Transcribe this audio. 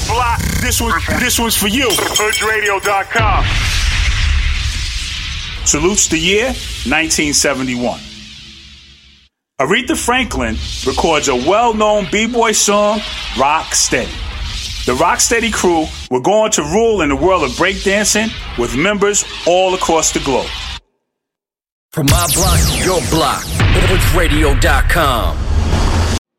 block, this one's for you. HoodRadio.com. Salutes the year 1971. Aretha Franklin records a well-known b-boy song, Rock Steady. The Rocksteady crew were going to rule in the world of breakdancing with members all across the globe. From my block to your block, HoodRadio.com.